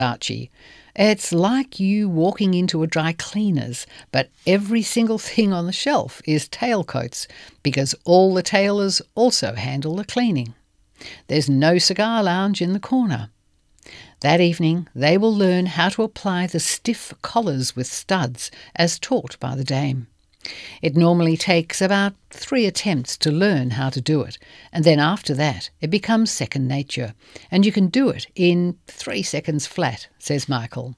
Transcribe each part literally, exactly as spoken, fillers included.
Archie. It's like you walking into a dry cleaner's, but every single thing on the shelf is tailcoats because all the tailors also handle the cleaning. There's no cigar lounge in the corner. That evening they will learn how to apply the stiff collars with studs as taught by the dame. It normally takes about three attempts to learn how to do it, and then after that it becomes second nature, and you can do it in three seconds flat, says Michael.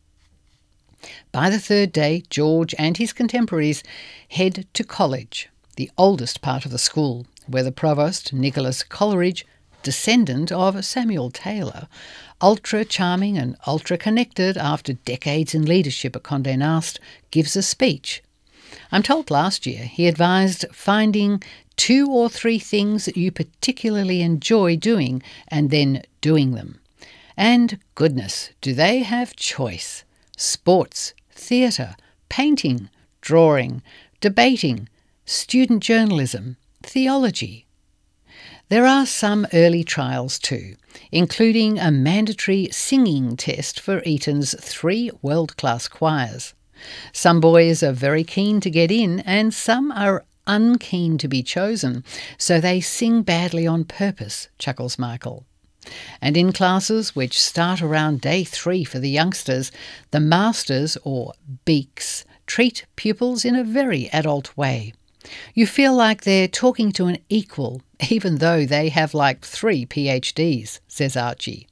By the third day, George and his contemporaries head to college, the oldest part of the school, where the provost, Nicholas Coleridge, descendant of Samuel Taylor, ultra-charming and ultra-connected after decades in leadership at Condé Nast, gives a speech. I'm told last year he advised finding two or three things that you particularly enjoy doing and then doing them. And goodness, do they have choice. Sports, theatre, painting, drawing, debating, student journalism, theology. There are some early trials too, including a mandatory singing test for Eton's three world-class choirs. Some boys are very keen to get in and some are unkeen to be chosen, so they sing badly on purpose, chuckles Michael. And in classes which start around day three for the youngsters, the masters, or beaks, treat pupils in a very adult way. You feel like they're talking to an equal, even though they have like three PhDs, says Archie.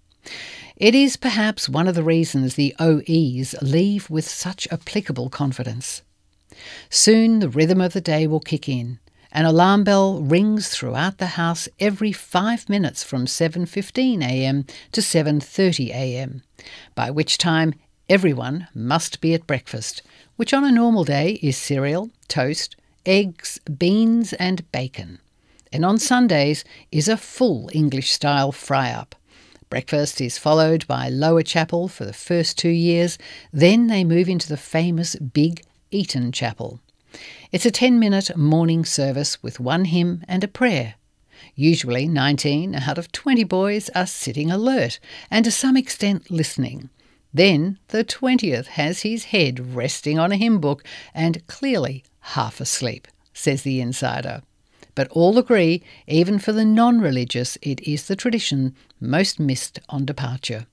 It is perhaps one of the reasons the O Es leave with such applicable confidence. Soon the rhythm of the day will kick in. An alarm bell rings throughout the house every five minutes from seven fifteen a m to seven thirty a m, by which time everyone must be at breakfast, which on a normal day is cereal, toast, eggs, beans and bacon. And on Sundays is a full English-style fry-up. Breakfast is followed by Lower Chapel for the first two years, then they move into the famous Big Eton Chapel. It's a ten-minute morning service with one hymn and a prayer. Usually nineteen out of twenty boys are sitting alert and to some extent listening. Then the twentieth has his head resting on a hymn book and clearly half asleep, says the insider. But all agree, even for the non-religious, it is the tradition most missed on departure.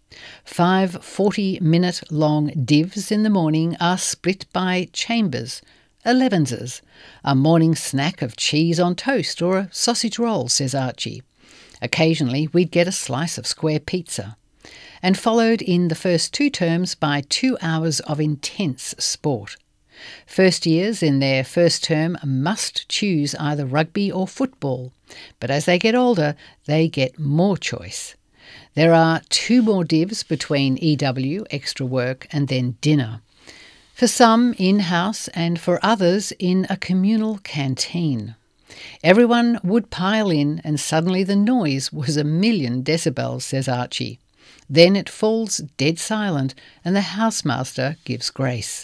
Five forty-minute-long divs in the morning are split by chambers, elevenses, a morning snack of cheese on toast or a sausage roll, says Archie. Occasionally we'd get a slice of square pizza. And followed in the first two terms by two hours of intense sport. First years in their first term must choose either rugby or football, but as they get older, they get more choice. There are two more divs between E W, extra work, and then dinner. For some in-house and for others in a communal canteen. Everyone would pile in and suddenly the noise was a million decibels, says Archie. Then it falls dead silent and the housemaster gives grace.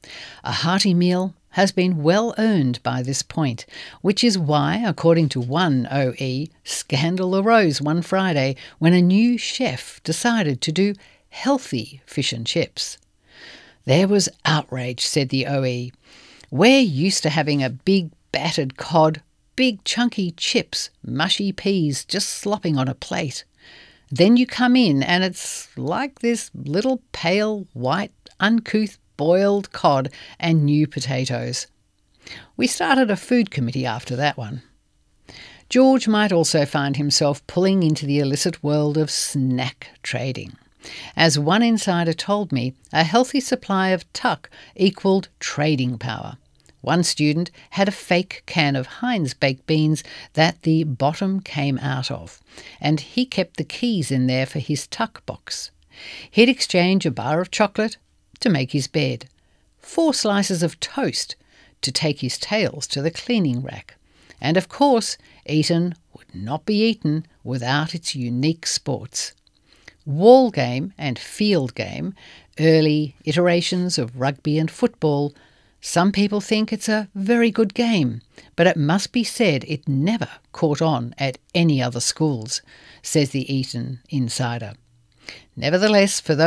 A hearty meal has been well earned by this point, which is why, according to one O E, scandal arose one Friday when a new chef decided to do healthy fish and chips. There was outrage, said the O E. We're used to having a big battered cod, big chunky chips, mushy peas just slopping on a plate. Then you come in and it's like this little pale, white, uncouth boiled cod and new potatoes. We started a food committee after that one. George might also find himself pulling into the illicit world of snack trading. As one insider told me, a healthy supply of tuck equalled trading power. One student had a fake can of Heinz baked beans that the bottom came out of, and he kept the keys in there for his tuck box. He'd exchange a bar of chocolate to make his bed, four slices of toast to take his tails to the cleaning rack, and of course Eton would not be Eton without its unique sports. Wall game and field game, early iterations of rugby and football. Some people think it's a very good game, but it must be said it never caught on at any other schools, says the Eton insider. Nevertheless, for those